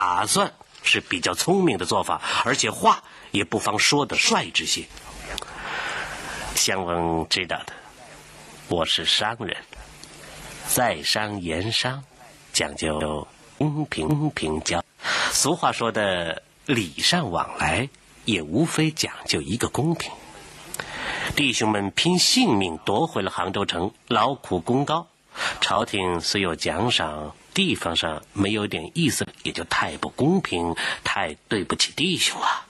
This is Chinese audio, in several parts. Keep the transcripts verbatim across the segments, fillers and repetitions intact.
打算是比较聪明的做法，而且话也不妨说的率直些。襄翁知道的，我是商人，在商言商，讲究公平公平交。俗话说的礼尚往来，也无非讲究一个公平。弟兄们拼性命夺回了杭州城，劳苦功高，朝廷虽有奖赏，地方上没有点意思，也就太不公平，太对不起弟兄啊。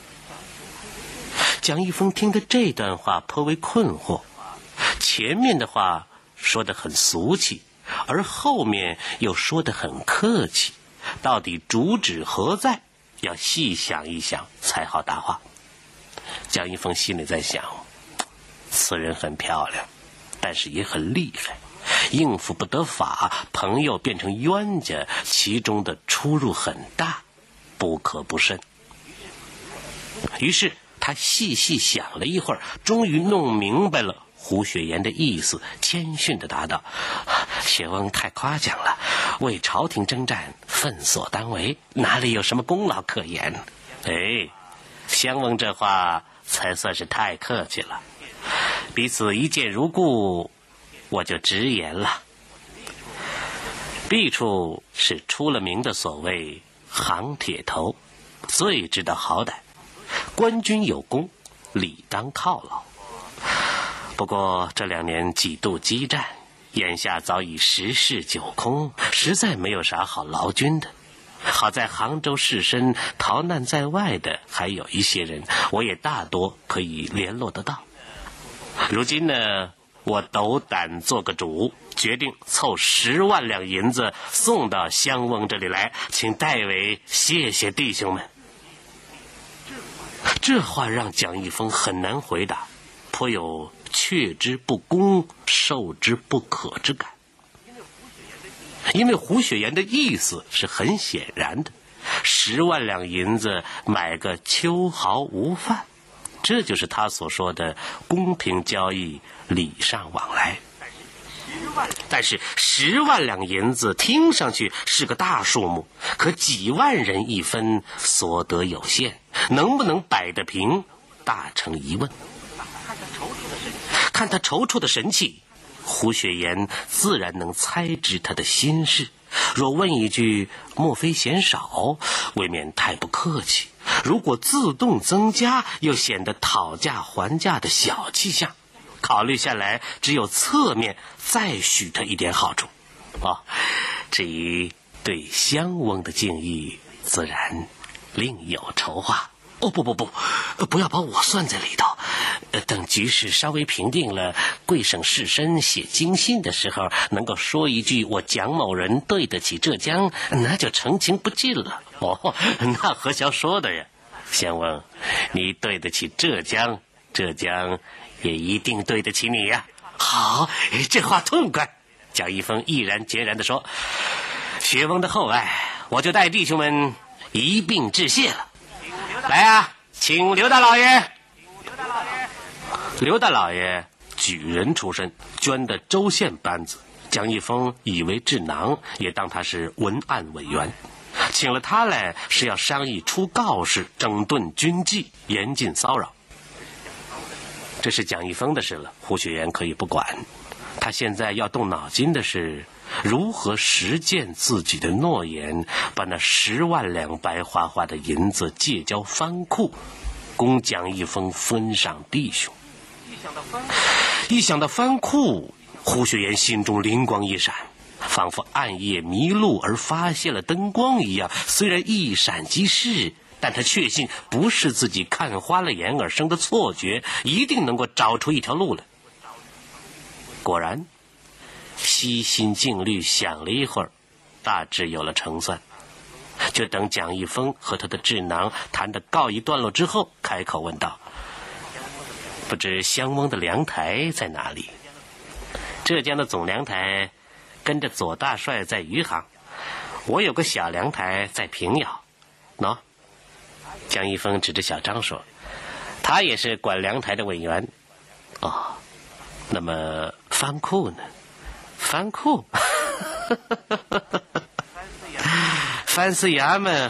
蒋一峰听的这段话颇为困惑，前面的话说得很俗气，而后面又说得很客气，到底主旨何在？要细想一想才好答话。蒋一峰心里在想，此人很漂亮，但是也很厉害，应付不得法，朋友变成冤家，其中的出入很大，不可不慎。于是他细细想了一会儿，终于弄明白了胡雪岩的意思，谦逊地答道：雪翁太夸奖了，为朝廷征战分所当为，哪里有什么功劳可言？哎，襄翁这话才算是太客气了，彼此一见如故，我就直言了。敝处是出了名的所谓行铁头，最知道好歹，官军有功，理当犒劳。不过这两年几度激战，眼下早已十室九空，实在没有啥好劳军的。好在杭州士绅逃难在外的还有一些人，我也大多可以联络得到。如今呢，我斗胆做个主，决定凑十万两银子送到襄翁这里来，请代为谢谢弟兄们。这话让蒋一峰很难回答，颇有却之不恭，受之不可之感。因为胡雪岩的意思是很显然的，十万两银子买个秋毫无犯，这就是他所说的公平交易，礼尚往来。但是十万两银子听上去是个大数目，可几万人一分，所得有限，能不能摆得平，大成疑问。看他踌躇的神气，胡雪岩自然能猜知他的心事。若问一句莫非嫌少，未免太不客气；如果自动增加，又显得讨价还价的小气象。考虑下来，只有侧面再许他一点好处。哦，至于对襄翁的敬意，自然另有筹划。哦，不不不，不要把我算在里头。等局势稍微平定了，贵省士绅写京信的时候，能够说一句我蒋某人对得起浙江，那就成情不尽了。哦，那何消说的呀？襄翁，你对得起浙江，浙江也一定对得起你呀。好，这话痛快。蒋一峰毅然决然地说：雪翁的厚爱，我就带弟兄们一并致谢了。来啊，请刘大老爷。刘大老爷举人出身，捐的州县班子，蒋一峰以为智囊，也当他是文案委员，请了他来是要商议出告示，整顿军纪，严禁骚扰。这是蒋一峰的事了，胡雪岩可以不管。他现在要动脑筋的是如何实践自己的诺言，把那十万两白花花的银子借交藩库，供蒋一峰分赏弟兄。一想到藩库，胡雪岩心中灵光一闪，仿佛暗夜迷路而发现了灯光一样。虽然一闪即逝，但他确信不是自己看花了眼而生的错觉，一定能够找出一条路来。果然，悉心尽虑想了一会儿，大致有了成算。就等蒋一峰和他的智囊谈得告一段落之后，开口问道：不知襄翁的粮台在哪里？浙江的总粮台跟着左大帅在余杭，我有个小粮台在平遥。喏，蒋一峰指着小张说，他也是管粮台的委员。哦，那么藩库呢？藩库藩司衙门